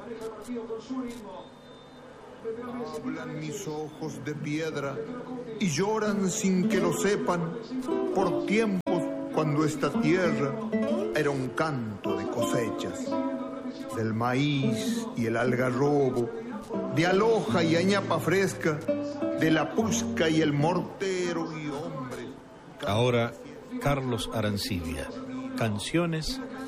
Hablan mis ojos de piedra y lloran sin que lo sepan por tiempos cuando esta tierra era un canto de cosechas, del maíz y el algarrobo, de aloja y añapa fresca, de la pusca y el mortero y hombre. Ahora, Carlos Arancibia, canciones